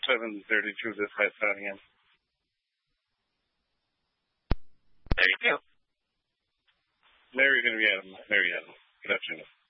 7:32 this past Nottingham. There you go. Mary going to be Adam. Mary Adam. Good afternoon.